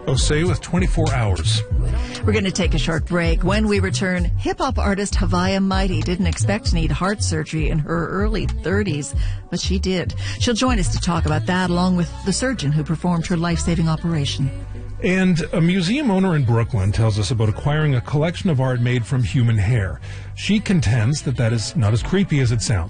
Osei with 24 Hours. We're going to take a short break. When we return, hip-hop artist Havaya Mighty didn't expect to need heart surgery in her early 30s, but she did. She'll join us to talk about that, along with the surgeon who performed her life-saving operation. And a museum owner in Brooklyn tells us about acquiring a collection of art made from human hair. She contends that is not as creepy as it sounds.